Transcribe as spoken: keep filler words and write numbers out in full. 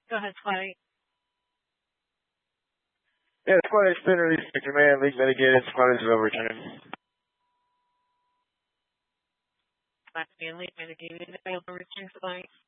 Go ahead, Scotty. Yeah, the squad has been released. Victor Man, league mitigated. Squad is overturned. Last man, league mitigated. Available return, Scotty.